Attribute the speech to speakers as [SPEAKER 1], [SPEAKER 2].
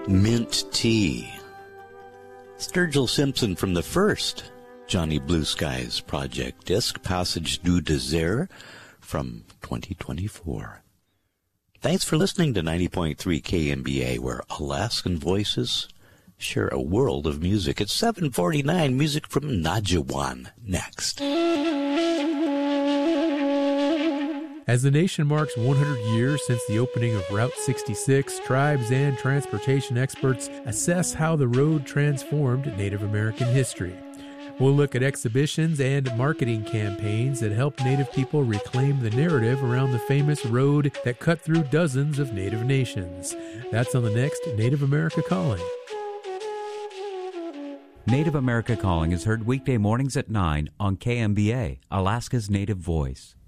[SPEAKER 1] Mint Tea. Sturgill Simpson from the first Johnny Blue Skies project disc, Passage du Désert, from 2024. Thanks for listening to 90.3 KMBA, where Alaskan voices share a world of music. It's 7:49, music from Najawan next.
[SPEAKER 2] As the nation marks 100 years since the opening of Route 66, tribes and transportation experts assess how the road transformed Native American history. We'll look at exhibitions and marketing campaigns that help Native people reclaim the narrative around the famous road that cut through dozens of Native nations. That's on the next Native America Calling.
[SPEAKER 3] Native America Calling is heard weekday mornings at 9 on KMBA, Alaska's Native Voice.